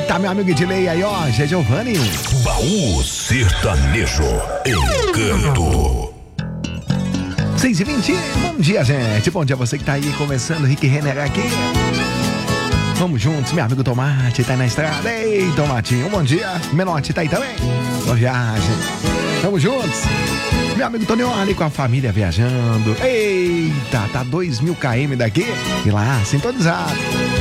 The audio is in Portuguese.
Eita, meu amigo Edilei aí, ó, Gé Giovanni. Baú Sertanejo, Encanto. 6h20, bom dia, gente. Bom dia você que tá aí começando, Rick Renner aqui. Vamos juntos, meu amigo Tomate tá aí na estrada. Ei, Tomatinho, bom dia. Menote tá aí também. Boa viagem. Vamos juntos. Meu amigo Tonio ali com a família viajando. Eita, tá 2.000 km daqui e lá, sintonizado.